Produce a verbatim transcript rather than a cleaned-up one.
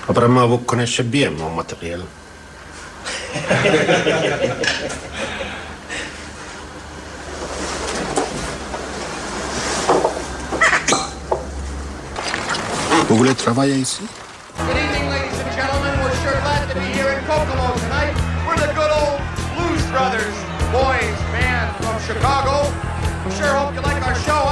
Apparemment, vous connaissez bien mon matériel. Vous voulez travailler ici? Good evening, ladies and gentlemen. We're sure glad to be here in Kokomo tonight. We're the good old Blues Brothers, boys band from Chicago. Sure hope you like our show.